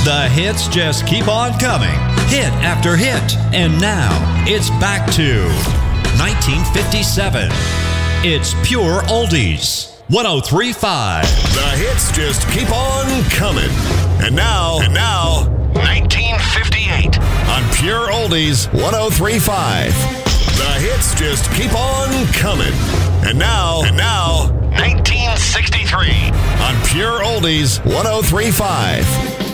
The hits just keep on coming, hit after hit. And now, it's back to 1957. It's Pure Oldies, 103.5. The hits just keep on coming. And now, 1958 on Pure Oldies, 103.5. The hits just keep on coming. And now, 1963 on Pure Oldies, 103.5.